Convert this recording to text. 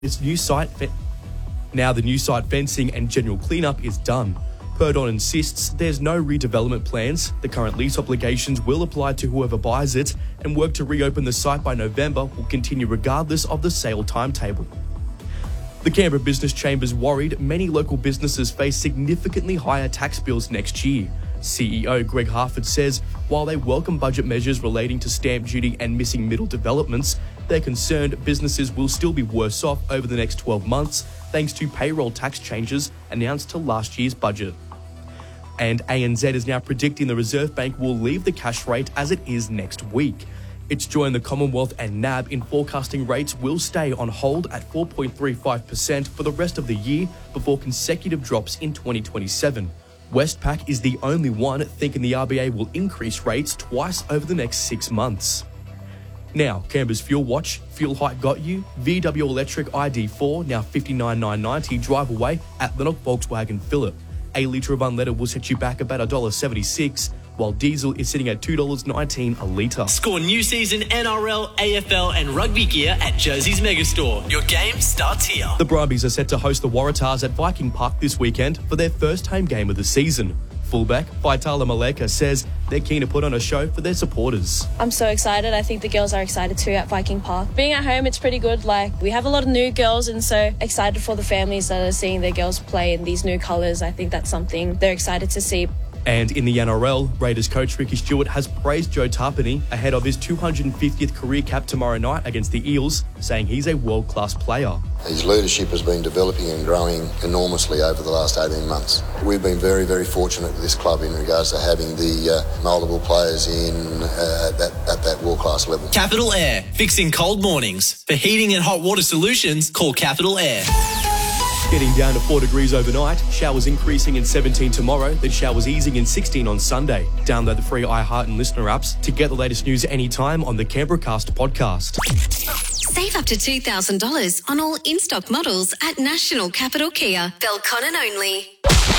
This new site Now the new site fencing and general cleanup is done. Purdon insists there's no redevelopment plans. The current lease obligations will apply to whoever buys it, and work to reopen the site by November will continue regardless of the sale timetable. The Canberra Business Chamber's worried many local businesses face significantly higher tax bills next year. CEO Greg Harford says while they welcome budget measures relating to stamp duty and missing middle developments, they're concerned businesses will still be worse off over the next 12 months thanks to payroll tax changes announced to last year's budget. And ANZ is now predicting the Reserve Bank will leave the cash rate as it is next week. It's joined the Commonwealth and NAB in forecasting rates will stay on hold at 4.35% for the rest of the year before consecutive drops in 2027. Westpac is the only one thinking the RBA will increase rates twice over the next 6 months. Now, Canberra's Fuel Watch. Fuel hike got you. VW Electric ID4, now $59,990, drive away at Lennox Volkswagen Phillip. A litre of unleaded will set you back about $1.76, while diesel is sitting at $2.19 a litre. Score new season NRL, AFL and rugby gear at Jersey's Megastore. Your game starts here. The Brumbies are set to host the Waratahs at Viking Park this weekend for their first home game of the season. Fullback Faitala Maleka says they're keen to put on a show for their supporters. I'm so excited. I think the girls are excited too at Viking Park. Being at home, it's pretty good. We have a lot of new girls, and so excited for the families that are seeing their girls play in these new colours. I think that's something they're excited to see. And in the NRL, Raiders coach Ricky Stewart has praised Joe Tarpany ahead of his 250th career cap tomorrow night against the Eels, saying he's a world-class player. His leadership has been developing and growing enormously over the last 18 months. We've been very, very fortunate with this club in regards to having the multiple players at that world-class level. Capital Air, fixing cold mornings. For heating and hot water solutions, call Capital Air. Getting down to 4 degrees overnight, showers increasing in 17 tomorrow, then showers easing in 16 on Sunday. Download the free iHeart and Listener apps to get the latest news anytime on the Canberracast podcast. Save up to $2,000 on all in-stock models at National Capital Kia. Belconnen only.